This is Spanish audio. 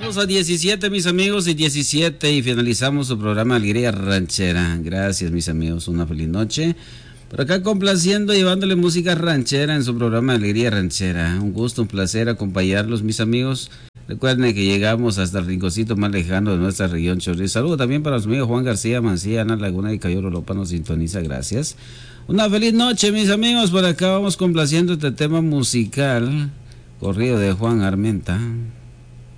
Vamos a 17, mis amigos, y 17 y finalizamos su programa Alegría Ranchera. Gracias, mis amigos, una feliz noche. Por acá complaciendo, llevándole música ranchera en su programa Alegría Ranchera. Un gusto, un placer acompañarlos, mis amigos. Recuerden que llegamos hasta el rinconcito más lejano de nuestra región Chorrillos. Saludo también para los amigos Juan García Mancía, Ana Laguna y Cayo Lopa nos sintoniza, gracias. Una feliz noche, mis amigos. Por acá vamos complaciendo este tema musical, corrido de Juan Armenta.